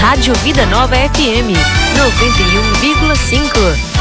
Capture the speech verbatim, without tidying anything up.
Rádio Vida Nova F M noventa e um vírgula cinco.